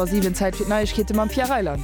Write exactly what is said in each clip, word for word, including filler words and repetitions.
sieben Zeit für Neuigkeiten am Pierre Reiland.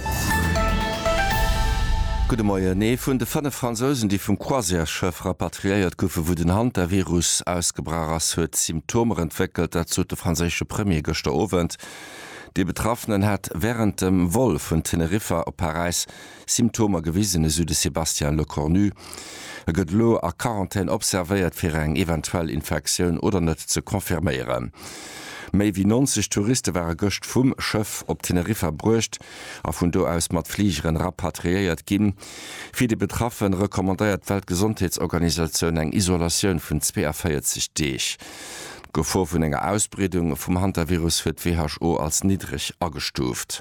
Gute Morgen. Nee, von den fünf Franzosen, die vom Croisière-Chef repatriiert goufe, wo den Hand der Virus ausgebracht ist, hat Symptome entwickelt, dazu der französische Premier gestern Abend. Die Betroffenen hat während dem Vol von Teneriffa auf Paris Symptome gewiesen, so Sébastien Lecornu. Er gëtt lo a Quarantäne observiert fir eng eventuell Infektion oder net zu konfirmieren. Méi wie neunzig Touristen waren gëcht vum Schëff op Teneriffa bruecht, a vun do aus mat Fliegeren rapatriiert ginn. Fi die Betroffen rekommandéiert Weltgesundheitsorganisationun eng Isolatioun vun vierundvierzig Deeg. Gevor vun enger Ausbreedung vum Hantavirus fir W H O als niedrig agestuft.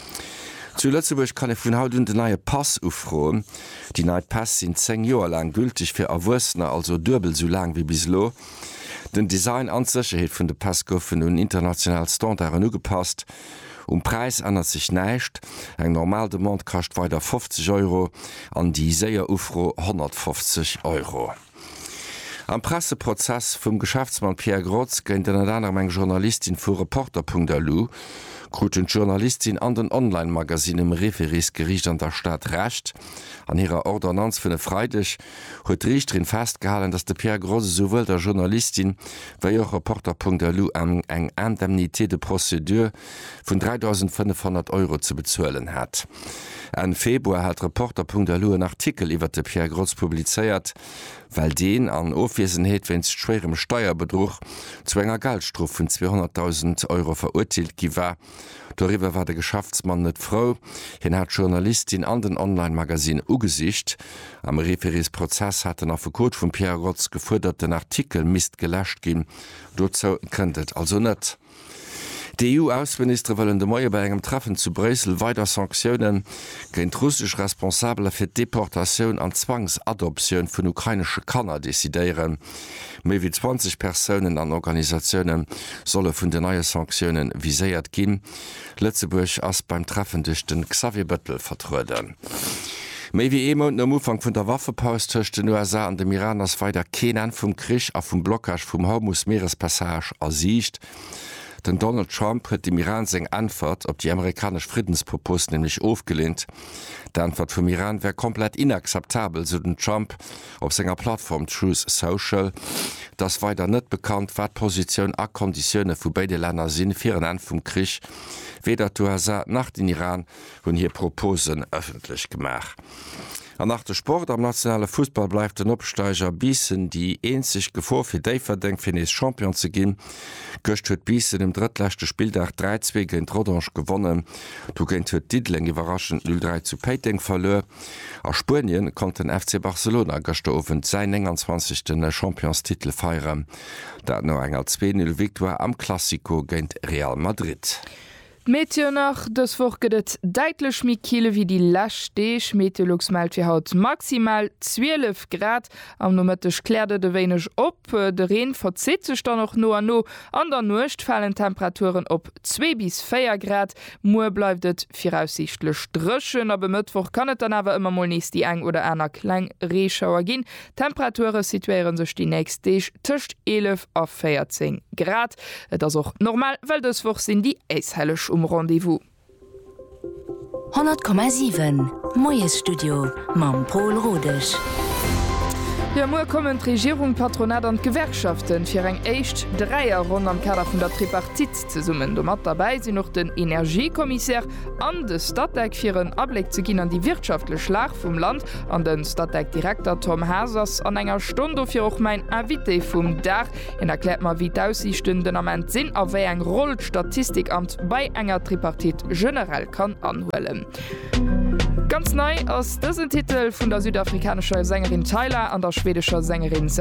Zu Lützeburg kann ich vun haut den neue Pass ufroen. Die neue Pass sind zehn Jahre lang gültig für Erwursener, also dürbel so lang wie bislo. Den Design an Sicherheit vun de Pass goufen un international Standard ugepasst. Um Preis ändert sich nächt. Eng normal Demont kascht weiter fünfzig Euro, an die Säier Ufro hundertfünfzig Euro. Am Presseprozess vum Geschäftsmann Pierre Grotz gënnt den anderem eng Journalistin vu Reporter punkt d l u, kruten Journalistin an den Online-Magasinem Referis gericht an der Stadt recht. An ihrer Ordonnanz vun de Freitag huet Richterin festgehalten, dass de Pierre Grotz sowohl der Journalistin wéi auch Reporter punkt d l u eng eng Indemnité de Prozedur vun dreitausendfünfhundert Euro zu bezuelen hat. En Februar hat Reporter punkt d l u en Artikel iwwer de Pierre Grotz publizeiert, weil den an Ofwesenheet wenn's schwerem Steuerbedruch zu enger Geldstraf vun zweihunderttausend Euro verurteilt giwer. Darüber war der Geschäftsmann net froh. Hin hat Journalistin an den Online-Magasin ugesicht. Am Referisprozess hat den Afokot vum Pierre Grotz gefordert, den Artikel mist gelöscht gin. Dozo könntet also net. Die E U-Außenminister wollen de Moie bei engem Treffen zu Brüssel weiter Sanktionen gegen russsisch Responsable für Deportation an Zwangsadoption von ukrainische Kanner dezidieren. Mehr wie zwanzig Personen an Organisationen sollen von den neuen Sanktionen visiert gehen. Lützeburg ist beim Treffen durch den Xavier Böttl vertreten. Mei wie emont am Ufang vun der Waffepaus töcht den U S A an dem Iran ass weiter Kenan vum Krich a vum Blockage vum Hormuz-Meerespassage ersicht. Den Donald Trump hat dem Iran seg Antwort op die amerikasch Friedenspropos nämlich aufgelehnt. Die Antwort vom Iran wäre komplett inakzeptabel, so den Trump auf seiner Plattform Truth Social. Das weiter net bekannt, wat Position a Konditionne vu beide Länder sinn fir an vum Krich. Weder die U S A nach den Iran hun hier Proposen öffentlich gemacht. An nach der Sport am nationale Fußball bleibt den Opsteiger Bissen, die einzig Gefahr für die verdenkt, für den Champion zu gehen. Göst hat Bissen im drittletzten Spieltag drei zwei gegen Rodange gewonnen. Du gehst hat Diedling überraschend null drei zu Peiting verloren. Aus Spanien konnte F C Barcelona gestern Abend seinen neunundzwanzigsten Championstitel feiern. Da hat noch eine zwei null Victoire am Classico gegen Real Madrid. Meteo nach das vorgedet deitlech mi Kile wie die Lachsteech Meteorologs meldt wie haut maximal zwölf Grad am nomettech klärde de wenigch op de Reen verzet sech dann noch no an no an der Nucht fallen Temperaturen op zwei bis vier Grad Mo bleiftet voraussichtlich drschen aber Mittwoch kann et dann awer immer mal nächst die eng oder einer klein Reschauer gin Temperaturen situieren sech die nächst Deeg töcht elf auf vierzehn Grad das auch normal weil das woch sind die eishellech um Rendezvous. hundert Komma sieben Moyes Studio Mam Paul Rodech. Ja, mo kommen d Regierung Patronat an Gewerkschaften fir eng echt dreier rund am Kader vun der Tripartit ze summen. Do mat dabei sie noch den Energiekommissär an de Stadtdeck fir een Ableg ze ginn an die wirtschaftlech Schlag vum Land an den Stadtdeckdirektor Tom Hasers an enger Stunde fir auch mein Invité vum Dach en erklärt mal wie d'Aussichten am en sinn aéi eng Roll Statistikamt bei enger Tripartit generell kann anhuelen. Ganz neu aus diesem Titel von der südafrikanischer Sängerin Tyler an der schwedischer Sängerin